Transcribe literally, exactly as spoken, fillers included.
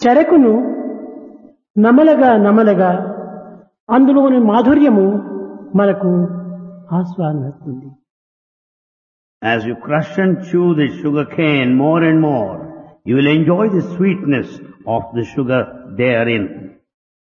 చెరకును నమలగా నమలగా అందులోని మాధుర్యము మనకు ఆస్వాదనస్తుంది. As you crush and chew the sugar cane more and more, you will enjoy the sweetness of the sugar therein.